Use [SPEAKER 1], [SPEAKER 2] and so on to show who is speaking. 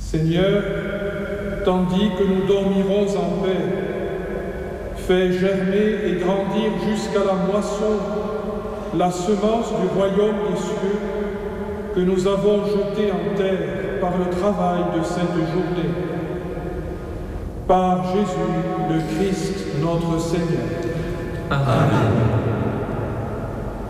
[SPEAKER 1] Seigneur, tandis que nous dormirons en paix, fais germer et grandir jusqu'à la moisson la semence du royaume des cieux que nous avons jetée en terre par le travail de cette journée. Par Jésus, le Christ, notre Seigneur.
[SPEAKER 2] Amen.